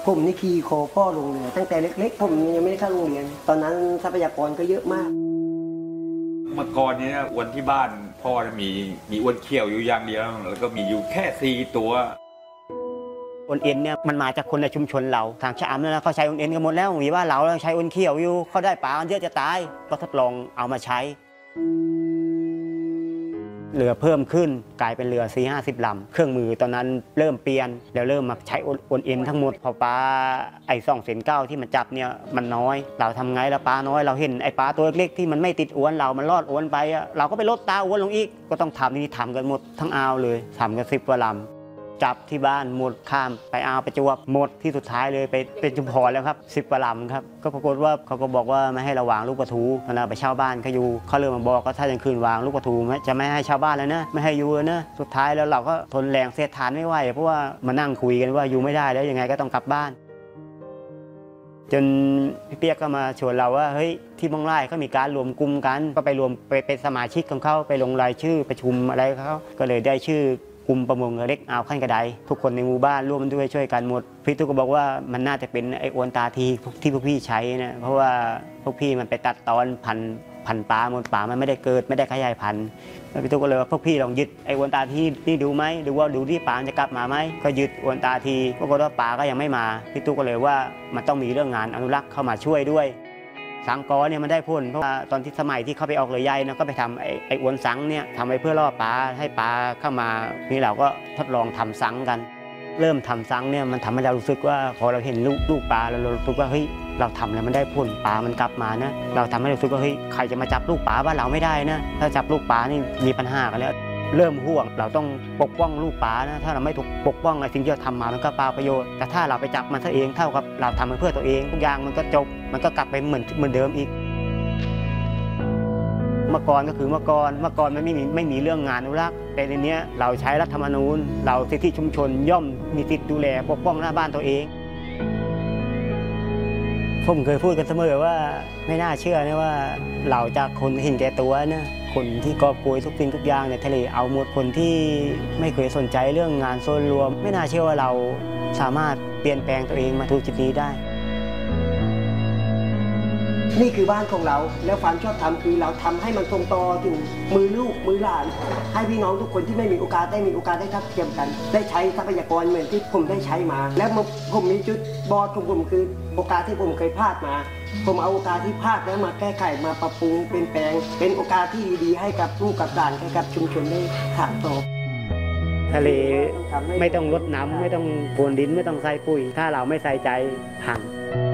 ผมนี่ขี่คอพ่อลงเรือตั้งแต่เล็กๆผมยังไม่ได้เข้าโรงเรียนตอนนั้นทรัพยากรก็เยอะมากเมื่อก่อนนี้อวนที่บ้านพ่อมีอวนเขียวอยู่อย่างเดียวแล้วก็มีอยู่แค่4 ตัวอวนเอ็นเนี่ยมันมาจากคนในชุมชนเราทางชะอำเนี่ยเขาใช้อวนเอ็นกันหมดแล้วมีว่าเราใช้อวนเขียวอยู่เขาได้ปลาเยอะจะตายก็ทดลองเอามาใช้เรือเพิ่มขึ้นกลายเป็นเรือ40-50 ลำเครื่องมือตอนนั้นเริ่มเปลี่ยนแล้วเริ่มมาใช้อวนเอ็นทั้งหมดพอปลาไอ้2 เซน 9ที่มันจับเนี่ยมันน้อยเราทำไงแล้วปลาน้อยเราเห็นไอ้ปลาตัวเล็กๆที่มันไม่ติดอวนเรามันรอดอวนไปเราก็ไปลดตาอวนลงอีกก็ต้องทำนี่ทำกันหมดทั้งอ่าวเลยทำกัน10 กว่าลำจับที่บ้านหมดข้ามไปอ่าวประจวบหมดที่สุดท้ายเลยไปเป็นชุมพรแล้วครับ10 กว่าลำครับก็ปรากฏว่าเขาก็บอกว่าไม่ให้เราวางลูกปลาทูตอนนั้นไปเช่าบ้านเขาอยู่เขาเริ่มมาบอกว่าถ้ายังคืนวางลูกปลาทูจะไม่ให้ชาวบ้านแล้วนะไม่ให้อยู่นะสุดท้ายแล้วเราก็ทนแรงเสียดทานไม่ไหวเพราะว่ามานั่งคุยกันว่าอยู่ไม่ได้แล้วยังไงก็ต้องกลับบ้านจนพี่เปียกก็มาชวนเราว่าเฮ้ยที่บางไร่เขามีการรวมกลุ่มกันก็ไปรวมไปเป็นสมาชิกของเขาไปลงรายชื่อประชุมอะไรเขาก็เลยได้ชื่อกลุ่มประมงเล็กอ่าวขั้นกระไดทุกคนในหมู่บ้านร่วมด้วยช่วยกันหมดพี่ตุ๊กก็บอกว่ามันน่าจะเป็นไอ้อวนตาทีที่พวกพี่ใช้นะเพราะว่าพวกพี่มันไปตัดตอนพันปลาหมดปลามันไม่ได้เกิดไม่ได้ขยายพันธุ์พี่ตุ๊กก็เลยว่าพวกพี่ลองยึดไอ้อวนตาทีนี่ดูไหมดูว่าดูที่ปลาจะกลับมาไหมก็ยึดอวนตาทีปรากฏว่าปลาก็ยังไม่มาพี่ตุ๊กก็เลยว่ามันต้องมีเรื่องงานอนุรักษ์เข้ามาช่วยด้วยสังกอเนี่ยมันได้ผลเพราะว่าตอนที่สมัยที่เขาไปออกเรือใหญ่นะก็ไปทำไอ้อวนสังเนี่ยทำไว้เพื่อล่อปลาให้ปลาเข้ามานี่เราก็ทดลองทำสังกันเริ่มทำสังเนี่ยมันทำให้เรารู้สึกว่าพอเราเห็นลูกปลาเรารู้สึกว่าเฮ้ยเราทำแล้วมันได้ผลปลามันกลับมานะเราทำให้เรารู้สึกว่าเฮ้ยใครจะมาจับลูกปลาบ้านเราไม่ได้นะถ้าจับลูกปลานี่มีปัญหากันแล้วเริ่มห่วงเราต้องปกป้องลูกปลานะถ้าเราไม่ถูกปกป้องไอ้สิ่งที่เราทำมามันก็เปล่าประโยชน์แต่ถ้าเราไปจับมันซะเองเท่ากับเราทำมันเพื่อตัวเองทุกอย่างมันก็จบมันก็กลับไปเหมือนเดิมอีกเมื่อก่อนก็คือเมื่อก่อนมันไม่มีเรื่องงานอนุรักษ์แต่ในนี้เราใช้รัฐธรรมนูญเราสิทธิชุมชนย่อมมีสิทธิดูแลปกป้องหน้าบ้านตัวเองผมเคยพูดกันเสมอว่าไม่น่าเชื่อนะว่าเราจากคนเห็นแก่ตัวนะคนที่กอบโกยทุกสิ่งทุกอย่างในทะเลเอาหมดคนที่ไม่เคยสนใจเรื่องงานโซนรวมไม่น่าเชื่อว่าเราสามารถเปลี่ยนแปลงตัวเองมาถึงจุดนี้ได้นี่คือบ้านของเราแล้วความชอบธรรมคือเราทำให้มันตรงต่อถึงมือลูกมือหลานให้พี่น้องทุกคนที่ไม่มีโอกาสได้ทัดเทียมกันได้ใช้ทรัพยากรเหมือนที่ผมได้ใช้มาแล้วผมมีจุดบอดของผมคือโอกาสที่ผมเคยพลาดมาผมเอาโอกาสที่พลาดแล้วมาแก้ไขมาปรับปรุงเปลี่ยนแปลงเป็นโอกาสที่ดีๆให้กับลูกกับหลานให้กับชุมชนได้ถางต่อทะเลไม่ต้องรดน้ำไม่ต้องโพรวนดินไม่ต้องใส่ปุ๋ยถ้าเราไม่ใส่ใจพัง